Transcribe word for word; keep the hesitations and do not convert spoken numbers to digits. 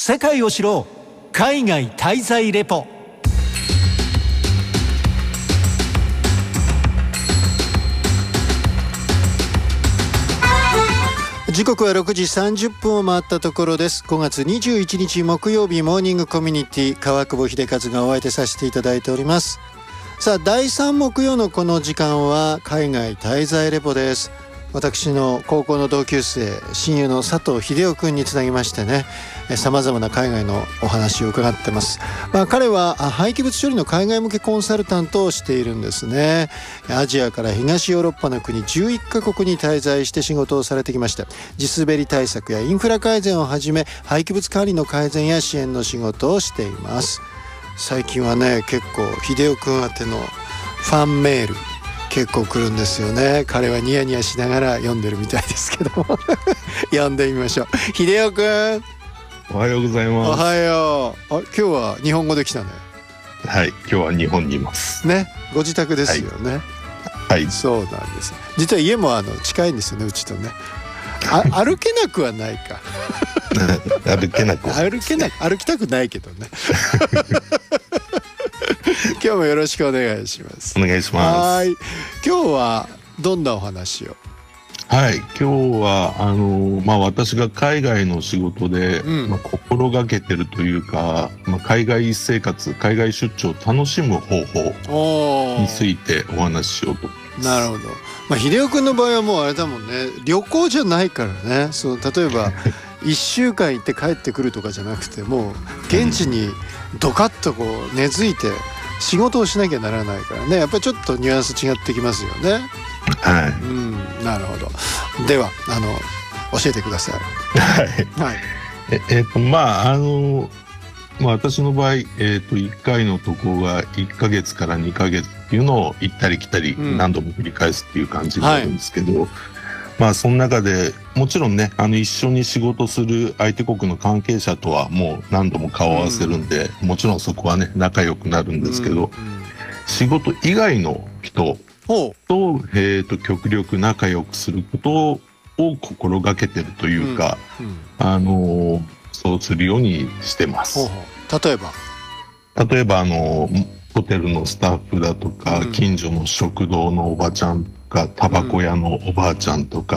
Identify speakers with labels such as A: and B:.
A: 世界を知ろう海外滞在レポ。
B: 時刻はろくじさんじゅっぷんを回ったところです。ごがつにじゅういちにち木曜日、モーニングコミュニティ、川久保秀和がお相手させていただいております。さあ、だいさん木曜のこの時間は海外滞在レポです。私の高校の同級生、親友の佐藤秀夫君につなぎましてね、さまざまな海外のお話を伺ってます。まあ、彼は廃棄物処理の海外向けコンサルタントをしているんですね。アジアから東ヨーロッパの国じゅういっかこくに滞在して仕事をされてきました。地滑り対策やインフラ改善をはじめ、廃棄物管理の改善や支援の仕事をしています。最近はね、結構秀夫君宛てのファンメール結構来るんですよね。彼はニヤニヤしながら読んでるみたいですけども読んでみましょう。秀夫くん、
C: おはようございます。
B: おはよう。あ、今日は日本語で来たね。
C: はい、今日は日本にいます
B: ね。ご自宅ですよね。
C: はい、はい、
B: そうなんです。実は家もあの近いんですよね、うちとね。あ歩けなくはないか
C: 歩けなくは
B: 歩けなく歩きたくないけどね今日もよろしくお願いします。
C: お願いします。
B: はい、今日はどんなお話を？
C: はい、今日はあの、まあ、私が海外の仕事で、うんまあ、心がけてるというか、まあ、海外生活海外出張を楽しむ方法についてお話ししようと思います。
B: なるほど。まあ、秀夫君の場合はもうあれだもんね、旅行じゃないからね。そう、例えばいっしゅうかん行って帰ってくるとかじゃなくて、もう現地にドカッとこう根付いて仕事をしなきゃならないからね。やっぱりちょっとニュアンス違ってきますよね。
C: はい、
B: うん、なるほど。ではあの教えてください。
C: はい、
B: はい、
C: ええー、とまああの、まあ、私の場合、えー、といっかいの渡航がいっかげつからにかげつっていうのを行ったり来たり何度も繰り返すっていう感じになるんですけど、うんはい、まあその中でもちろんね、あの一緒に仕事する相手国の関係者とはもう何度も顔を合わせるんで、うん、もちろんそこはね仲良くなるんですけど、うんうん、仕事以外の人と、えー、と極力仲良くすることを心がけてるというか、うんうん、あのそうするようにしてます。
B: ほうほう。例えば
C: 例えばあのホテルのスタッフだとか、うん、近所の食堂のおばちゃんとかタバコ屋のおばあちゃんとか、